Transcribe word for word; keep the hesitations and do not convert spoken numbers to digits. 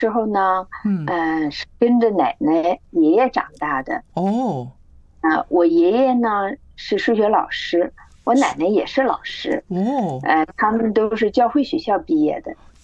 之后呢， 嗯， 嗯、是跟着奶奶、爷爷长大的。 哦啊、我爷爷呢是数学老师，我奶奶也是老师， 哦， 呃，他们都是教会学校毕业的。